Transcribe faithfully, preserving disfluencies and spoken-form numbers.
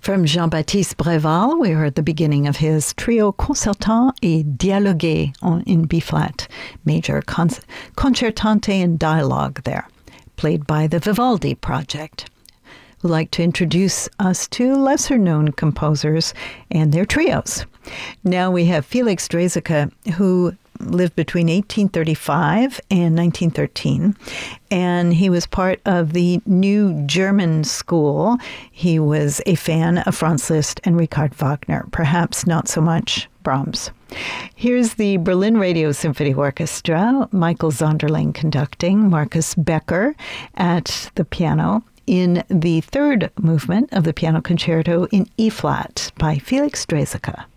From Jean-Baptiste Breval, we heard the beginning of his Trio Concertant et Dialogué in B-flat, major con- concertante and dialogue there, played by the Vivaldi Project. We'd like to introduce us to lesser-known composers and their trios. Now we have Felix Draeseke, who lived between eighteen thirty-five and nineteen thirteen, and he was part of the New German School. He was a fan of Franz Liszt and Richard Wagner, perhaps not so much Brahms. Here's the Berlin Radio Symphony Orchestra, Michael Zonderling conducting, Marcus Becker at the piano, in the third movement of the Piano Concerto in E-flat by Felix Draeseke.